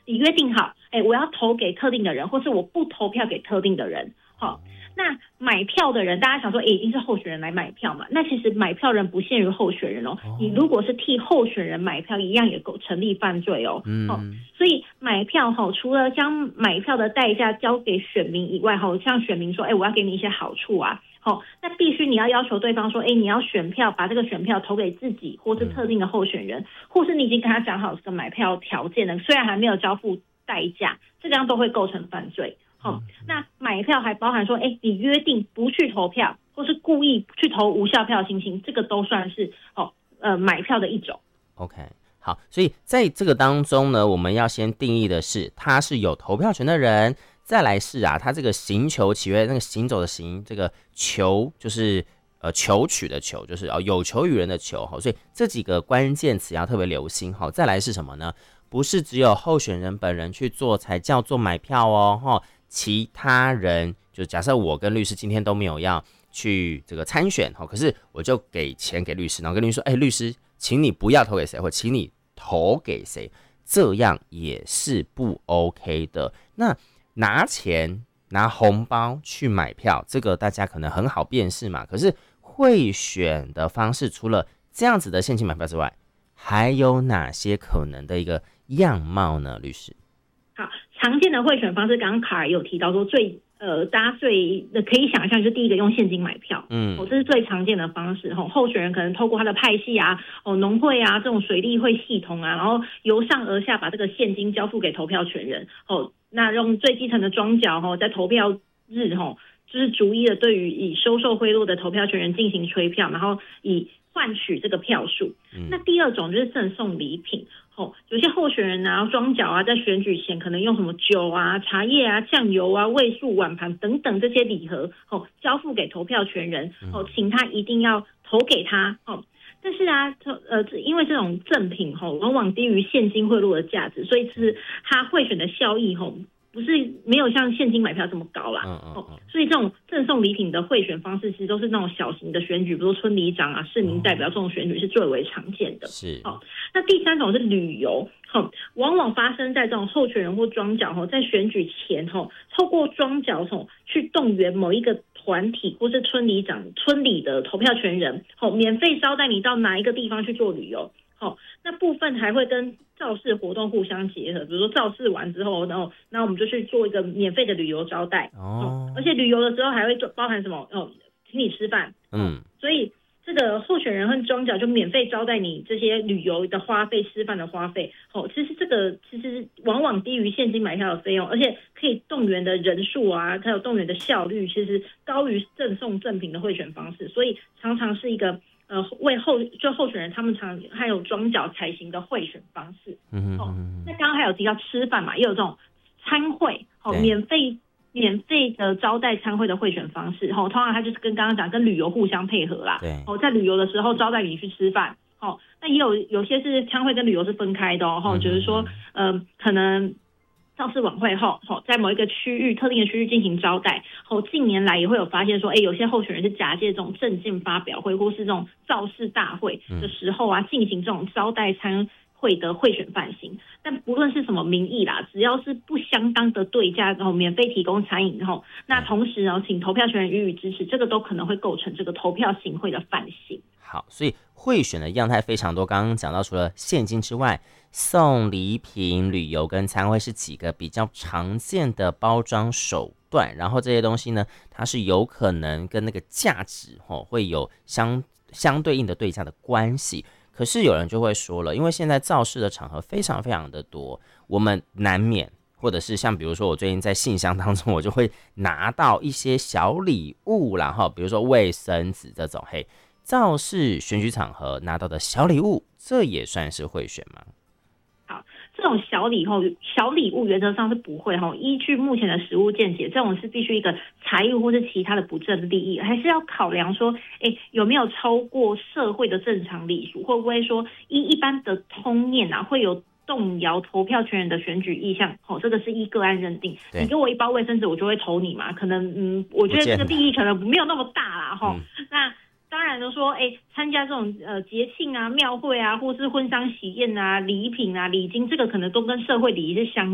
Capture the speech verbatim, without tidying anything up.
你约定好，哎，我要投给特定的人，或是我不投票给特定的人。好，那买票的人，大家想说，哎，一定是候选人来买票嘛？那其实买票人不限于候选人哦，你如果是替候选人买票，一样也够成立犯罪哦。嗯，哦，所以买票哈，除了将买票的代价交给选民以外，哈，像选民说，哎，我要给你一些好处啊。好，那必须你要要求对方说，哎，你要选票，把这个选票投给自己或是特定的候选人，嗯，或是你已经跟他讲好这个买票条件了，虽然还没有交付代价，这样都会构成犯罪。好，那买票还包含说，哎，你约定不去投票，或是故意去投无效票的情形，这个都算是哦，呃，买票的一种。 OK， 好，所以在这个当中呢，我们要先定义的是，他是有投票权的人。再来是啊，他这个行求契约，那个行走的行，这个求就是呃求取的求，就是哦有求于人的求，所以这几个关键词要特别留心。好，再来是什么呢？不是只有候选人本人去做才叫做买票哦，其他人就假设我跟律师今天都没有要去这个参选，可是我就给钱给律师，然后跟律师说，哎，律师，请你不要投给谁，或请你投给谁，这样也是不 OK 的。那拿钱拿红包去买票，这个大家可能很好辨识嘛。可是贿选的方式，除了这样子的现金买票之外，还有哪些可能的一个样貌呢？律师， 好，常见的贿选方式，刚刚卡尔有提到说最呃，大家最可以想象，就第一个用现金买票，嗯，哦，这是最常见的方式。哦，候选人可能透过他的派系啊，哦，农会啊这种水利会系统啊，然后由上而下把这个现金交付给投票权人，哦。那用最基层的庄脚哈，在投票日哈，就是逐一的对于以收受贿赂的投票权人进行催票，然后以换取这个票数。嗯，那第二种就是赠送礼品，哦，有些候选人啊、庄脚啊，在选举前可能用什么酒啊、茶叶啊、酱油啊、味素碗盘等等这些礼盒，哦，交付给投票权人，哦，请他一定要投给他，哦。但是啊，呃，因为这种赠品吼，往往低于现金贿赂的价值，所以是它贿选的效益吼，不是没有像现金买票这么高啦。嗯嗯嗯。所以这种赠送礼品的贿选方式，其实都是那种小型的选举，比如说村里长啊、市民代表这种选举是最为常见的。 是。 好，那第三种是旅游，吼，往往发生在这种候选人或庄脚吼，在选举前吼，透过庄脚吼去动员某一个团体或是村里长、村里的投票权人，好，免费招待你到哪一个地方去做旅游，好，那部分还会跟造势活动互相结合，比如说造势完之后，然后那我们就去做一个免费的旅游招待，哦，而且旅游的时候还会包含什么哦，请你吃饭，嗯，所以这个候选人和庄脚就免费招待你这些旅游的花费、吃饭的花费，哦，其实这个其实往往低于现金买票的费用，而且可以动员的人数啊，还有动员的效率，其实高于赠送赠品的贿选方式，所以常常是一个呃为候就候选人他们常还有庄脚才行的贿选方式。嗯哦，那刚刚还有提到吃饭嘛，也有这种餐会，哦，免费。免费的招待参会的贿选方式，通常它就是跟刚刚讲跟旅游互相配合啦。对，在旅游的时候招待你去吃饭，那也有有些是参会跟旅游是分开的哦，就是说，呃，可能造势晚会后，在某一个区域特定的区域进行招待，近年来也会有发现说，哎，有些候选人是假借这种政见发表会或是这种造势大会的时候啊，进行这种招待参会的贿选犯行，但不论是什么名义啦，只要是不相当的对价，然后免费提供餐饮，然后那同时呢，请投票权人予以支持，这个都可能会构成这个投票行贿的犯行。 好，所以贿选的样态非常多，刚刚讲到除了现金之外，送礼品、旅游跟餐会是几个比较常见的包装手段，然后这些东西呢，它是有可能跟那个价值、哦、会有相相对应的对价的关系。可是有人就会说了，因为现在造势的场合非常非常的多，我们难免或者是像比如说我最近在信箱当中，我就会拿到一些小礼物啦，比如说卫生纸这种，嘿，造势选举场合拿到的小礼物，这也算是贿选吗？ 好，这种小礼后小礼物原则上是不会哈，依据目前的实务见解，这种是必须一个财务或是其他的不正利益，还是要考量说，哎，有没有超过社会的正常礼数，会不会说依一般的通念啊，会有动摇投票权人的选举意向，哦，这个是依个案认定。你给我一包卫生纸，我就会投你嘛？可能，嗯，我觉得这个利益可能没有那么大啦，哈、嗯。那当然就说，哎，参加这种呃节庆啊、庙会啊，或是婚丧喜宴啊、礼品啊、礼金，这个可能都跟社会礼仪是相